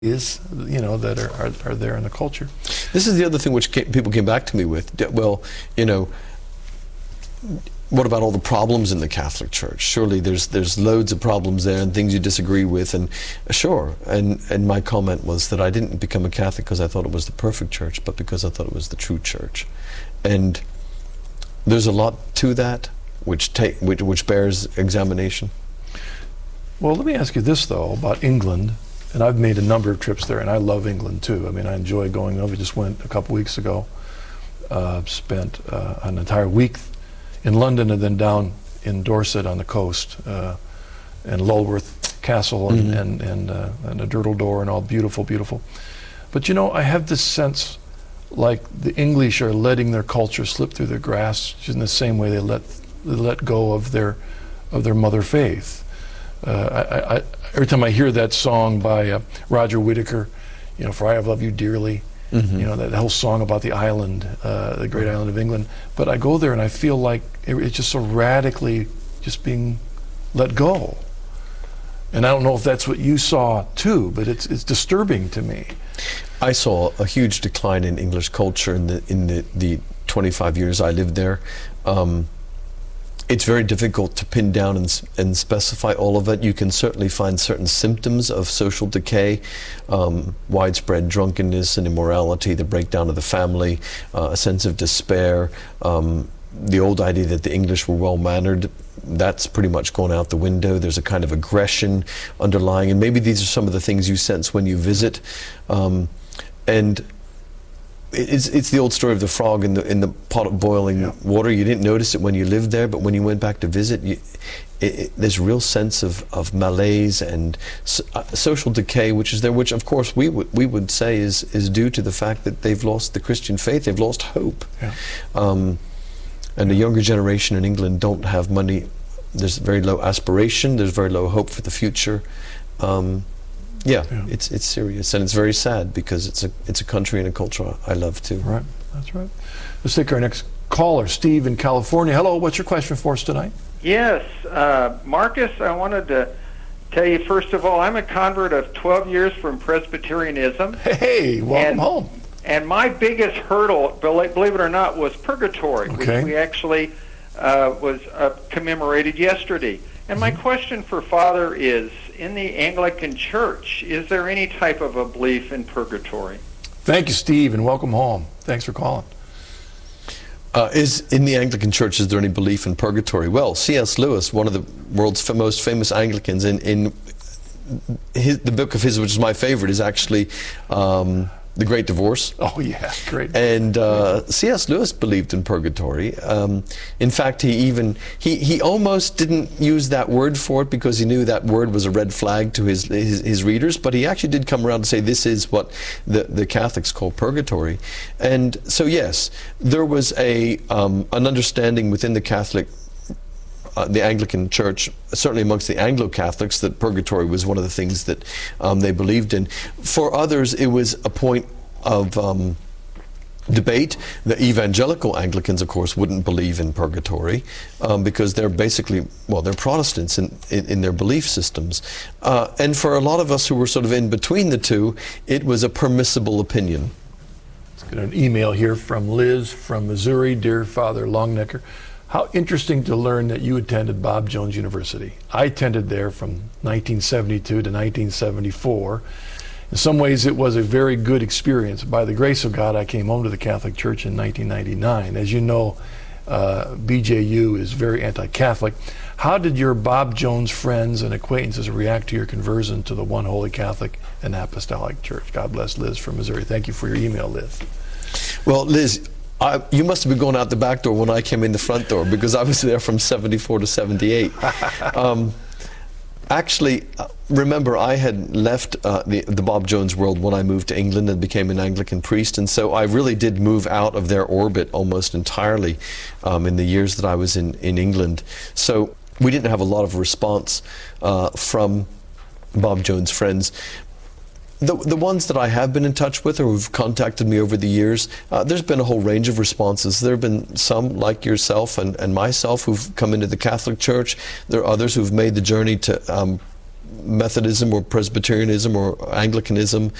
that are there in the culture. This is the other thing which people came back to me with. Well, what about all the problems in the Catholic Church? Surely there's loads of problems there and things you disagree with, and sure. And my comment was that I didn't become a Catholic because I thought it was the perfect church, but because I thought it was the true church. And there's a lot to that which bears examination. Well, let me ask you this though about England. And I've made a number of trips there, and I love England too. I mean, I enjoy going over. Just went a couple weeks ago. Spent an entire week in London and then down in Dorset on the coast, and Lulworth Castle and the Durdle Door and all beautiful, beautiful. But I have this sense like the English are letting their culture slip through their grasp in the same way they let go of their mother faith. Every time I hear that song by Roger Whittaker, For I Have Loved You Dearly, that whole song about the island, the great island of England. But I go there and I feel like it's just so radically just being let go. And I don't know if that's what you saw too, but it's disturbing to me. I saw a huge decline in English culture in the 25 years I lived there. It's very difficult to pin down and specify all of it. You can certainly find certain symptoms of social decay, widespread drunkenness and immorality, the breakdown of the family, a sense of despair, the old idea that the English were well-mannered. That's pretty much gone out the window. There's a kind of aggression underlying, and maybe these are some of the things you sense when you visit. And it's the old story of the frog in the pot of boiling water. You didn't notice it when you lived there, but when you went back to visit, there's a real sense of malaise and social decay, which is there, which of course we would say is due to the fact that they've lost the Christian faith, they've lost hope. And the younger generation in England don't have money. There's very low aspiration, there's very low hope for the future. It's serious, and it's very sad because it's a country and a culture I love too. Right, that's right. Let's take our next caller, Steve in California. Hello, what's your question for us tonight? Yes, Marcus, I wanted to tell you, first of all, I'm a convert of 12 years from Presbyterianism. Hey, welcome home. And my biggest hurdle, believe it or not, was purgatory, which we actually was commemorated yesterday. And my question for Father is, in the Anglican Church, is there any type of a belief in purgatory? Thank you, Steve, and welcome home. Thanks for calling. In the Anglican Church, is there any belief in purgatory? Well, C.S. Lewis, one of the world's most famous Anglicans, in the book of his, which is my favorite, is actually The Great Divorce. Oh yeah, great. And C.S. Lewis believed in purgatory. In fact, he almost didn't use that word for it because he knew that word was a red flag to his readers, but he actually did come around and say this is what the Catholics call purgatory. And so yes, there was an understanding within the Catholic the Anglican Church, certainly amongst the Anglo-Catholics, that purgatory was one of the things that they believed in. For others, it was a point of debate. The evangelical Anglicans, of course, wouldn't believe in purgatory because they're basically, they're Protestants in their belief systems. And for a lot of us who were sort of in between the two, it was a permissible opinion. Let's get an email here from Liz from Missouri. Dear Father Longnecker, how interesting to learn that you attended Bob Jones University. I attended there from 1972 to 1974. In some ways, it was a very good experience. By the grace of God, I came home to the Catholic Church in 1999. As you know, BJU is very anti-Catholic. How did your Bob Jones friends and acquaintances react to your conversion to the one holy Catholic and Apostolic Church? God bless Liz from Missouri. Thank you for your email, Liz. Well, Liz, you must have been going out the back door when I came in the front door because I was there from 74 to 78. Actually, remember, I had left the Bob Jones world when I moved to England and became an Anglican priest, and so I really did move out of their orbit almost entirely in the years that I was in England. So we didn't have a lot of response from Bob Jones friends. The ones that I have been in touch with or who've contacted me over the years, there's been a whole range of responses. There have been some like yourself and myself who've come into the Catholic Church. There are others who've made the journey to Methodism or Presbyterianism or Anglicanism